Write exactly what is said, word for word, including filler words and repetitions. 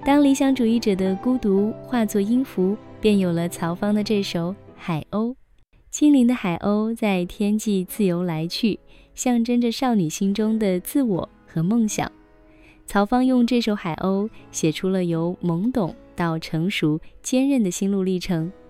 当理想主义者的孤独化作音符，便有了曹芳的这首《海鸥》。轻灵的海鸥在天际自由来去，象征着少女心中的自我和梦想。曹芳用这首《海鸥》写出了由懵懂到成熟、坚韧的心路历程。